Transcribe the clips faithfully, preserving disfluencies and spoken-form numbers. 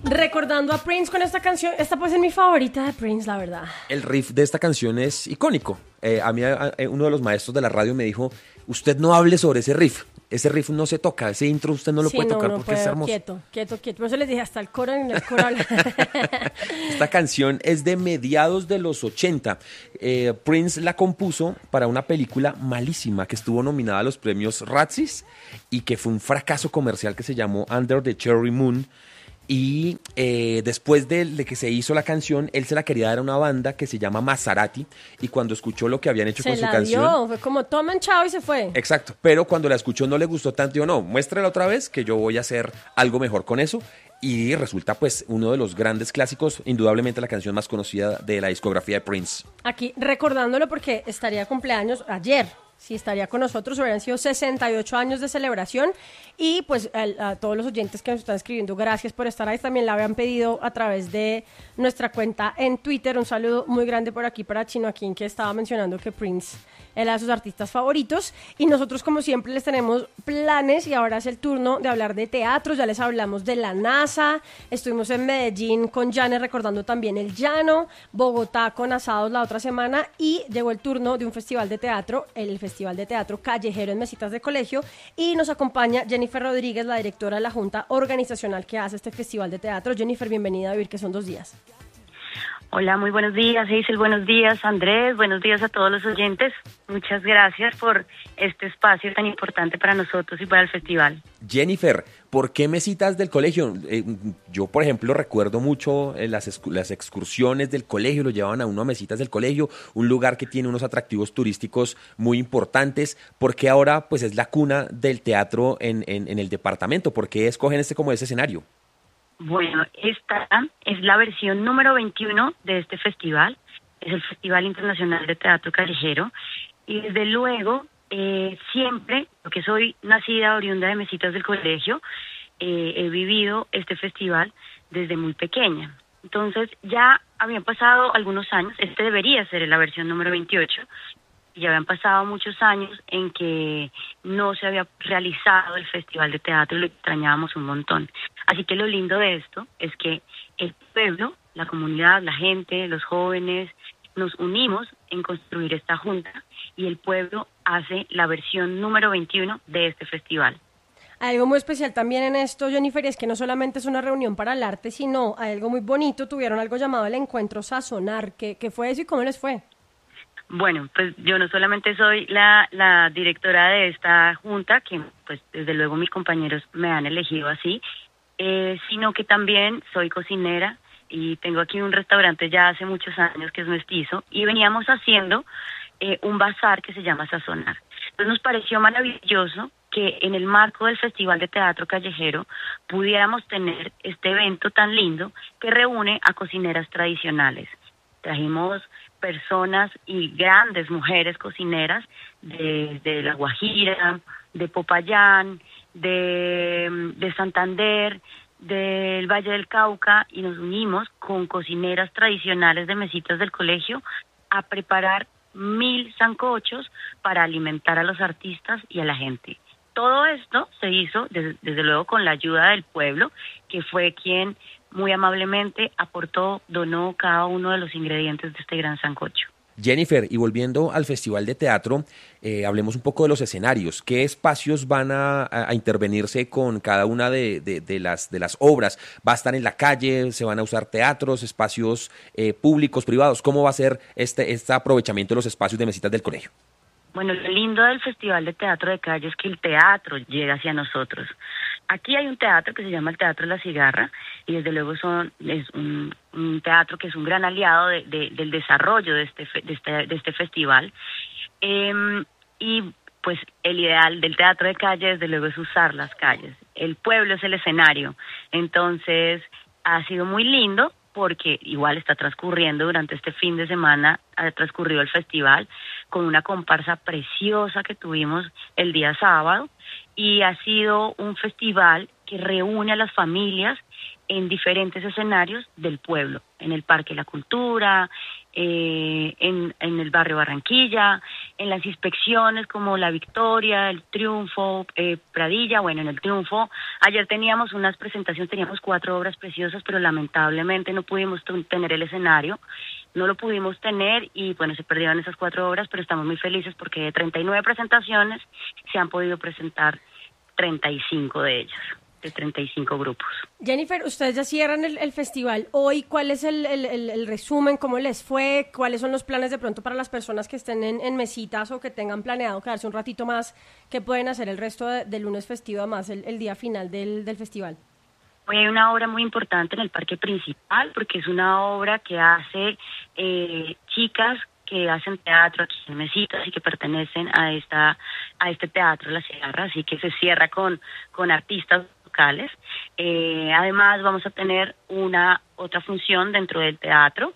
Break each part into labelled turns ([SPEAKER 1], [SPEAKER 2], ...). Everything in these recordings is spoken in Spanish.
[SPEAKER 1] Recordando a Prince con esta canción, esta puede ser mi favorita de Prince, la verdad.
[SPEAKER 2] El riff de esta canción es icónico. Eh, a mí a, a, uno de los maestros de la radio me dijo, usted no hable sobre ese riff. Ese riff no se toca, ese intro usted no lo
[SPEAKER 1] sí,
[SPEAKER 2] puede
[SPEAKER 1] no,
[SPEAKER 2] tocar
[SPEAKER 1] no
[SPEAKER 2] porque
[SPEAKER 1] puedo,
[SPEAKER 2] es hermoso.
[SPEAKER 1] Quieto, quieto, quieto. Por eso les dije, hasta el coro en el coro.
[SPEAKER 2] Esta canción es de mediados de los ochenta. Eh, Prince la compuso para una película malísima que estuvo nominada a los premios Razzies y que fue un fracaso comercial que se llamó Under the Cherry Moon. Y eh, después de, de que se hizo la canción, él se la quería dar a una banda que se llama Maserati. Y cuando escuchó lo que habían hecho
[SPEAKER 1] se
[SPEAKER 2] con su
[SPEAKER 1] la
[SPEAKER 2] canción...
[SPEAKER 1] dio, fue como toman chao y se fue.
[SPEAKER 2] Exacto, pero cuando la escuchó no le gustó tanto. Dijo, no, muéstrala otra vez que yo voy a hacer algo mejor con eso. Y resulta pues uno de los grandes clásicos, indudablemente la canción más conocida de la discografía de Prince.
[SPEAKER 1] Aquí recordándolo porque estaría cumpleaños ayer. Sí, estaría con nosotros, hubieran sido sesenta y ocho años de celebración y pues a, a todos los oyentes que nos están escribiendo, gracias por estar ahí, también la habían pedido a través de nuestra cuenta en Twitter, un saludo muy grande por aquí para Chino Akin, que estaba mencionando que Prince era de sus artistas favoritos y nosotros como siempre les tenemos planes y ahora es el turno de hablar de teatro, ya les hablamos de la NASA, estuvimos en Medellín con Janet recordando también el llano, Bogotá con asados la otra semana y llegó el turno de un festival de teatro, el festival Festival de Teatro Callejero en Mesitas de Colegio y nos acompaña Jennifer Rodríguez, la directora de la Junta Organizacional que hace este Festival de Teatro. Jennifer, bienvenida a Vivir, que son dos días.
[SPEAKER 3] Hola, muy buenos días, Hazel, buenos días, Andrés, buenos días a todos los oyentes. Muchas gracias por este espacio tan importante para nosotros y para el festival.
[SPEAKER 2] Jennifer, ¿por qué Mesitas del Colegio? Eh, yo, por ejemplo, recuerdo mucho eh, las, excu- las excursiones del colegio, lo llevaban a uno a Mesitas del Colegio, un lugar que tiene unos atractivos turísticos muy importantes. ¿Por qué ahora pues es la cuna del teatro en, en, en el departamento? ¿Por qué escogen este como ese escenario?
[SPEAKER 3] Bueno, esta es la versión número veintiuno de este festival, es el Festival Internacional de Teatro Callejero, y desde luego, eh, siempre, porque soy nacida oriunda de Mesitas del Colegio, eh, he vivido este festival desde muy pequeña. Entonces, ya habían pasado algunos años, este debería ser la versión número veintiocho, ya habían pasado muchos años en que no se había realizado el Festival de Teatro y lo extrañábamos un montón. Así que lo lindo de esto es que el pueblo, la comunidad, la gente, los jóvenes, nos unimos en construir esta junta y el pueblo hace la versión número veintiuno de este festival.
[SPEAKER 1] Hay algo muy especial también en esto, Jennifer, es que no solamente es una reunión para el arte, sino hay algo muy bonito, tuvieron algo llamado el Encuentro Sazonar. ¿Qué, qué fue eso y cómo les fue?
[SPEAKER 3] Bueno, pues yo no solamente soy la, la directora de esta junta, que pues desde luego mis compañeros me han elegido así, eh, sino que también soy cocinera y tengo aquí un restaurante ya hace muchos años que es mestizo y veníamos haciendo eh, un bazar que se llama Sazonar. Entonces nos pareció maravilloso que en el marco del Festival de Teatro Callejero pudiéramos tener este evento tan lindo que reúne a cocineras tradicionales. Trajimos personas y grandes mujeres cocineras de, de La Guajira, de Popayán, de, de Santander, del Valle del Cauca y nos unimos con cocineras tradicionales de Mesitas del Colegio a preparar mil sancochos para alimentar a los artistas y a la gente. Todo esto se hizo desde, desde luego con la ayuda del pueblo, que fue quien muy amablemente aportó, donó cada uno de los ingredientes de este gran sancocho.
[SPEAKER 2] Jennifer, y volviendo al Festival de Teatro, eh, hablemos un poco de los escenarios. ¿Qué espacios van a, a intervenirse con cada una de, de, de, las, de las obras? ¿Va a estar en la calle? ¿Se van a usar teatros, espacios eh, públicos, privados? ¿Cómo va a ser este, este aprovechamiento de los espacios de Mesitas del Colegio?
[SPEAKER 3] Bueno, lo lindo del Festival de Teatro de Calle es que el teatro llega hacia nosotros. Aquí hay un teatro que se llama el Teatro La Cigarra y desde luego son, es un, un teatro que es un gran aliado de, de, del desarrollo de este, de este, de este festival. Eh, y pues el ideal del teatro de calle desde luego es usar las calles. El pueblo es el escenario. Entonces ha sido muy lindo porque igual está transcurriendo durante este fin de semana, ha transcurrido el festival con una comparsa preciosa que tuvimos el día sábado y ha sido un festival que reúne a las familias en diferentes escenarios del pueblo, en el Parque La Cultura, eh, en, en el barrio Barranquilla, en las inspecciones como La Victoria, El Triunfo, eh, Pradilla, bueno, en El Triunfo. Ayer teníamos unas presentaciones, teníamos cuatro obras preciosas, pero lamentablemente no pudimos t- tener el escenario, no lo pudimos tener y bueno, se perdieron esas cuatro obras, pero estamos muy felices porque de treinta y nueve presentaciones se han podido presentar treinta y cinco de ellas, de treinta y cinco grupos.
[SPEAKER 1] Jennifer, ustedes ya cierran el, el festival hoy. ¿Cuál es el, el, el, el resumen? ¿Cómo les fue? ¿Cuáles son los planes de pronto para las personas que estén en, en mesitas o que tengan planeado quedarse un ratito más? ¿Qué pueden hacer el resto de, del lunes festivo, además el, el día final del, del festival?
[SPEAKER 3] Hoy hay una obra muy importante en el parque principal porque es una obra que hace eh, chicas que hacen teatro aquí en Mesitas y que pertenecen a esta a este teatro La Sierra, así que se cierra con, con artistas locales. Eh, además vamos a tener una otra función dentro del teatro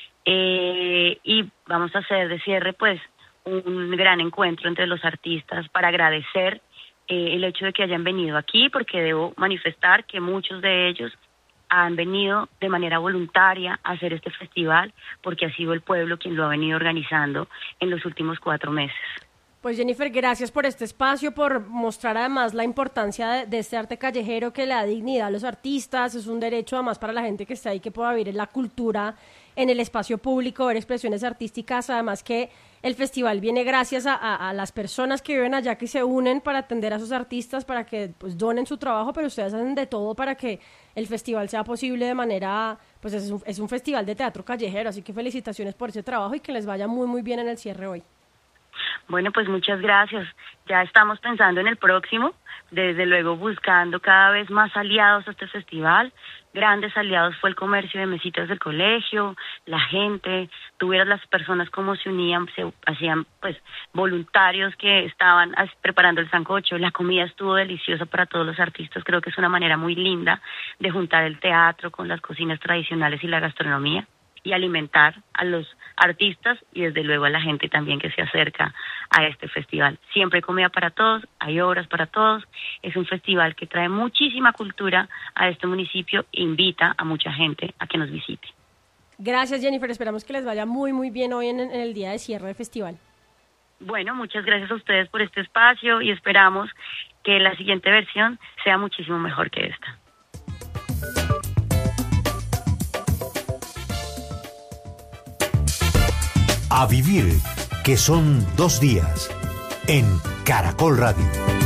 [SPEAKER 3] eh, y vamos a hacer de cierre pues un gran encuentro entre los artistas para agradecer eh, el hecho de que hayan venido aquí, porque debo manifestar que muchos de ellos han venido de manera voluntaria a hacer este festival porque ha sido el pueblo quien lo ha venido organizando en los últimos cuatro meses.
[SPEAKER 1] Pues Jennifer, gracias por este espacio, por mostrar además la importancia de, de este arte callejero que le da dignidad a los artistas. Es un derecho además para la gente que está ahí que pueda vivir la cultura en el espacio público, ver expresiones artísticas. Además que el festival viene gracias a, a, a las personas que viven allá, que se unen para atender a sus artistas, para que pues donen su trabajo, pero ustedes hacen de todo para que el festival sea posible de manera, pues es un, es un festival de teatro callejero, así que felicitaciones por ese trabajo y que les vaya muy muy bien en el cierre hoy.
[SPEAKER 3] Bueno, pues muchas gracias. Ya estamos pensando en el próximo, desde luego buscando cada vez más aliados a este festival. Grandes aliados fue el comercio de mesitas del colegio, la gente, tuvieras las personas cómo se unían, se hacían pues voluntarios que estaban preparando el sancocho, la comida estuvo deliciosa para todos los artistas. Creo que es una manera muy linda de juntar el teatro con las cocinas tradicionales y la gastronomía y alimentar a los artistas y desde luego a la gente también que se acerca a este festival. Siempre hay comida para todos, hay obras para todos, es un festival que trae muchísima cultura a este municipio e invita a mucha gente a que nos visite.
[SPEAKER 1] Gracias Jennifer, esperamos que les vaya muy muy bien hoy en, en el día de cierre del festival.
[SPEAKER 3] Bueno, muchas gracias a ustedes por este espacio y esperamos que la siguiente versión sea muchísimo mejor que esta.
[SPEAKER 4] A vivir, que son dos días, en Caracol Radio.